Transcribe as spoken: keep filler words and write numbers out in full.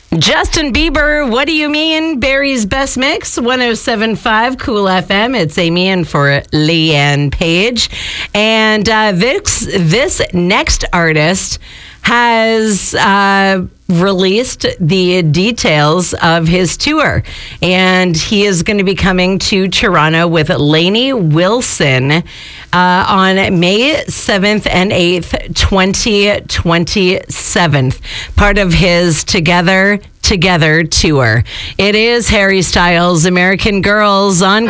Justin Bieber, what do you mean? Barry's Best Mix, one oh seven point five Cool F M. It's Amy in for Leanne Page. And uh, this, this next artist has uh, released the details of his tour. And he is going to be coming to Toronto with Lainey Wilson uh, on May seventh and eighth, twenty twenty-seven. Part of his Together Together tour. It is Harry Styles' American Girls on